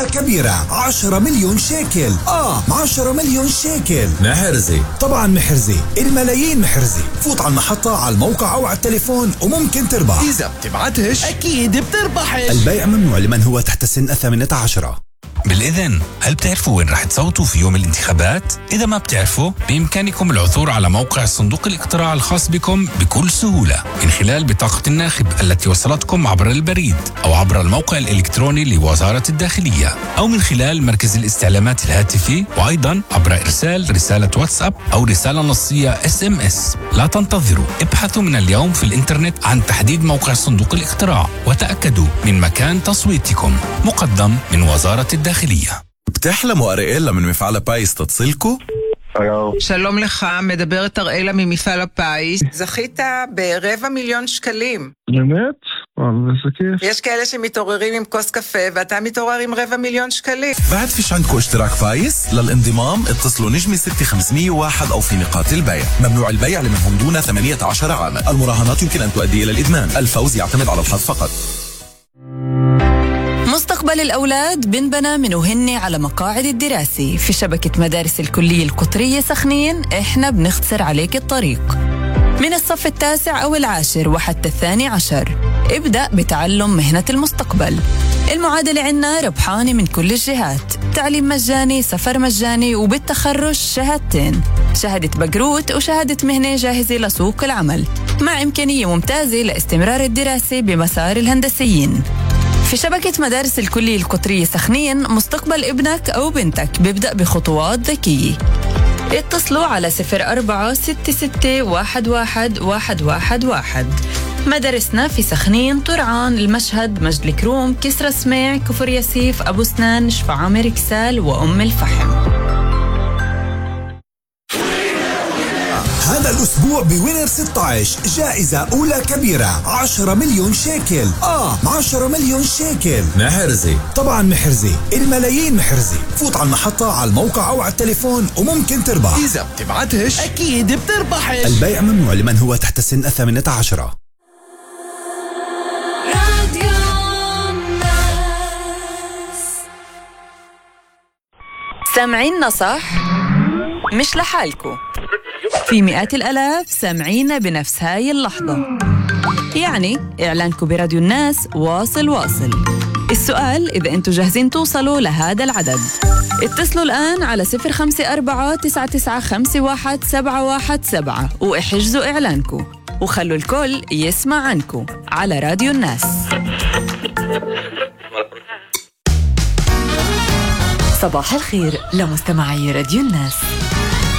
أولى كبيرة 10 مليون شيكل. 10 مليون شيكل. محرزة. طبعا محرزة، الملايين محرزة. فوت على المحطة، على الموقع أو على التليفون وممكن تربح. إذا بتبعتش أكيد بتربحش. البيع ممنوع لمن هو تحت سن 18. بالإذن، هل بتعرفوا وين رح تصوتوا في يوم الانتخابات؟ إذا ما بتعرفوا، بإمكانكم العثور على موقع صندوق الاقتراع الخاص بكم بكل سهولة من خلال بطاقة الناخب التي وصلتكم عبر البريد أو عبر الموقع الإلكتروني لوزارة الداخلية أو من خلال مركز الاستعلامات الهاتفي، وأيضا عبر إرسال رسالة واتساب أو رسالة نصية SMS. لا تنتظروا، ابحثوا من اليوم في الإنترنت عن تحديد موقع صندوق الاقتراع وتأكدوا من مكان تصويتكم. مقدم من وزارة الداخلية. بتحلموا أريالا من מפעל הפיס תצילקו? שלום לך, מדברת אראלה ממפעל הפיס. זכית ב250,000 שקלים. באמת? זה כיף. יש כאלה שמתעוררים עם כוס קפה ואתה מתעורר עם 250,000 שקלים. بعد فيش عندكم اشتراك فايس؟ للانضمام اتصلوا نجمي 6501 أو في نقاط البيع. ممنوع البيع لمن هم دون 18 عاما. المراهنات يمكن أن تؤدي إلى الإدمان. الفوز يعتمد على الحظ فقط. مستقبل الأولاد بنبنى من وهن على مقاعد الدراسة. في شبكة مدارس الكلية القطرية سخنين إحنا بنختصر عليك الطريق من الصف 9 أو 10 وحتى 12. ابدأ بتعلم مهنة المستقبل. المعادلة عنا ربحانة من كل الجهات، تعليم مجاني، سفر مجاني، وبالتخرج شهادتين، شهادة بقروت وشهادة مهنة جاهزة لسوق العمل، مع إمكانية ممتازة لاستمرار الدراسة بمسار الهندسيين. في شبكة مدارس الكلية القطرية سخنين مستقبل ابنك أو بنتك بيبدأ بخطوات ذكية. اتصلوا على 0466111111. مدارسنا في سخنين، طرعان، المشهد، مجد الكروم، كسرى سميع، كفر ياسيف، أبو سنان، شفعامر، كسال، وأم الفحم. هذا الأسبوع بوينر 16 جائزة أولى كبيرة 10 مليون شيكل. 10 مليون شيكل. محرزة. طبعا محرزة، الملايين محرزة. فوت على المحطة، على الموقع أو على التليفون وممكن تربح. إذا بتبعتش أكيد بتربحش. البيع ممنوع لمن هو تحت سن 18. سامعيننا صح؟ مش لحالكو، في مئات الآلاف سامعينا بنفس هاي اللحظة. يعني إعلانكم براديو الناس واصل. السؤال إذا أنتوا جاهزين توصلوا لهذا العدد. اتصلوا الآن على 0549951717 واحجزوا إعلانكم وخلوا الكل يسمع عنكم على راديو الناس. صباح الخير لمستمعي راديو الناس.